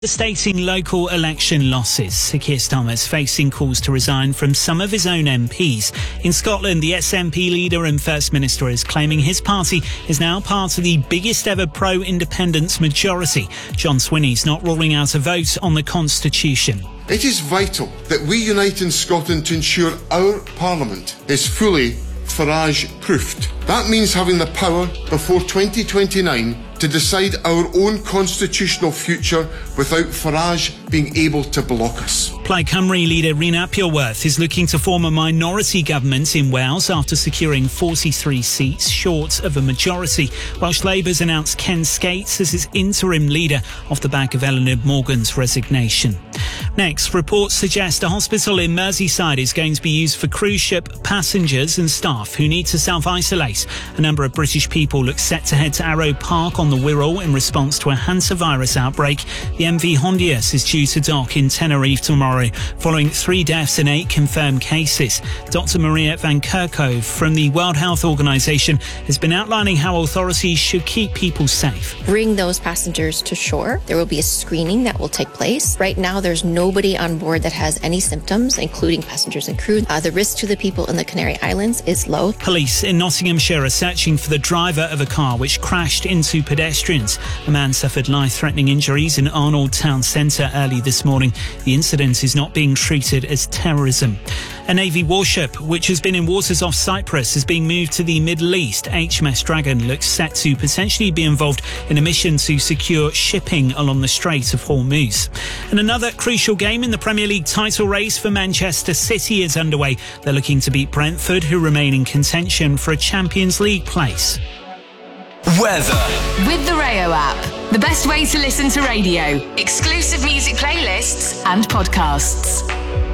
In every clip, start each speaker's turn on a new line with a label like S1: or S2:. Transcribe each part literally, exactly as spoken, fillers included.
S1: Devastating local election losses. Sir Keir Starmer is facing calls to resign from some of his own M Ps. In Scotland, the S N P leader and First Minister is claiming his party is now part of the biggest ever pro-independence majority. John Swinney's not ruling out a vote on the Constitution.
S2: It is vital that we unite in Scotland to ensure our Parliament is fully Farage-proofed. That means having the power before twenty twenty-nine to decide our own constitutional future without Farage being able to block us.
S1: Plaid Cymru leader Rhun ap Iorwerth is looking to form a minority government in Wales after securing forty-three seats, short of a majority. Welsh Labour's announced Ken Skates as its interim leader off the back of Eleanor Morgan's resignation. Next, reports suggest a hospital in Merseyside is going to be used for cruise ship passengers and staff who need to self-isolate. A number of British people look set to head to Arrow Park on the Wirral in response to a hantavirus outbreak. The M V Hondius is due to dock in Tenerife tomorrow, following three deaths and eight confirmed cases. Doctor Maria Van Kerkhove from the World Health Organization has been outlining how authorities should keep people safe.
S3: Bring those passengers to shore. There will be a screening that will take place. Right now, there's nobody on board that has any symptoms, including passengers and crew. Uh, the risk to the people in the Canary Islands is low.
S1: Police in Nottinghamshire are searching for the driver of a car which crashed into pedestrians. A man suffered life-threatening injuries in Arnold Town Centre early this morning. The incident is not being treated as terrorism. A Navy warship, which has been in waters off Cyprus, is being moved to the Middle East. H M S Dragon looks set to potentially be involved in a mission to secure shipping along the Strait of Hormuz. And another crucial game in the Premier League title race for Manchester City is underway. They're looking to beat Brentford, who remain in contention for a Champions League place.
S4: Weather.
S5: With the Rayo app, the best way to listen to radio, exclusive music playlists and podcasts.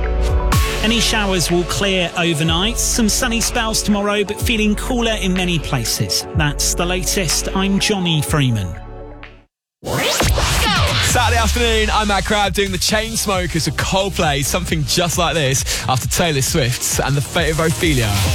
S1: Any showers will clear overnight. Some sunny spells tomorrow, but feeling cooler in many places. That's the latest. I'm Johnny Freeman.
S4: Saturday afternoon, I'm Matt Crab doing the Chainsmokers with Coldplay, something just like this after Taylor Swift and the Fate of Ophelia.